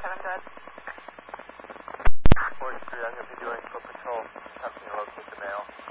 7, good. Force 3, I'm going to be doing foot patrol. Help me locate the male.